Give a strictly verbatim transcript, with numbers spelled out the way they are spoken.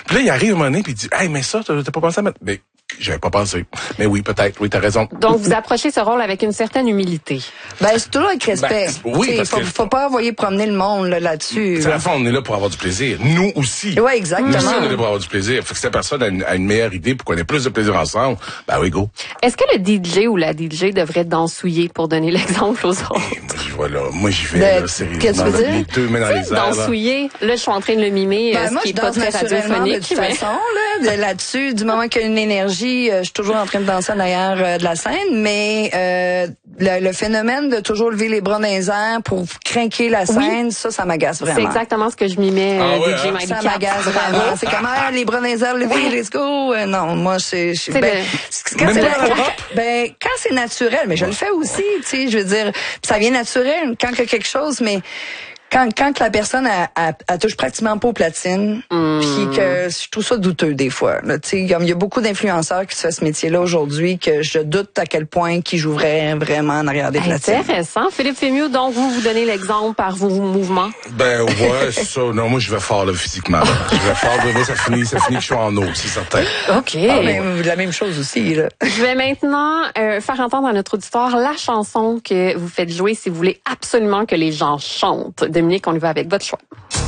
Puis là, il arrive un moment donné, puis il dit, hey, mais ça, t'as, t'as pas pensé à mettre... Mais, j'avais pas pensé. Mais oui, peut-être, oui, t'as raison. Donc, vous approchez ce rôle avec une certaine humilité. Ben, c'est toujours avec respect. Ben, oui, parce faut, que... faut pas envoyer promener le monde là, là-dessus. À la fin, on est là pour avoir du plaisir. Nous aussi. Oui, exactement. Nous aussi, on est là pour avoir du plaisir. Fait que si la personne a une, a une meilleure idée pour qu'on ait plus de plaisir ensemble, ben oui, go. Est-ce que le D J ou la D J devrait dansouiller pour donner l'exemple aux autres? Je vois là, moi j'y vais, De- là, qu'est-ce que tu sérieusement, veux là, dire? les deux mains dans les airs. là. Dansouiller. Là, je suis en train de le mimer, Ben, euh, ce moi, qui je est pas danse très naturellement de radiophonique. toute mais- façon, là, de là-dessus. Du moment qu'il y a une énergie, euh, je suis toujours en train de danser en arrière euh, de la scène, mais euh, le, le phénomène de toujours lever les bras dans les airs pour craquer la scène, ça, ça m'agace vraiment. C'est exactement ce que je mimais, Ah euh, ouais, D J hein? Miley Ça Cap. m'agace vraiment. C'est comme, ah, les bras dans les airs levés, let's go. Euh, non, moi, c'est... c'est- C'est Ben, le- c'est- quand Même c'est pas la- dans le rap? ben, quand c'est naturel, mais je le fais aussi, tu sais, je veux dire, ça vient naturel quand il y a quelque chose, mais... Quand, quand la personne elle, elle, elle touche pratiquement pas aux platines, Mm. puis que je trouve ça douteux des fois. là. Tu sais, comme il y a beaucoup d'influenceurs qui se font ce métier-là aujourd'hui, que je doute à quel point qu'ils joueraient vraiment en arrière des platines. Intéressant. Philippe Fémieux, donc vous vous donnez l'exemple par vos mouvements. Ben ouais, ça, non, moi je vais fort là, physiquement. Là. Je vais fort, moi, ça finit, ça finit que je suis en eau, c'est certain. OK. Ah, ben, la même chose aussi. Là. Je vais maintenant euh, faire entendre à notre auditoire la chanson que vous faites jouer si vous voulez absolument que les gens chantent. Dominique, on y va avec votre choix.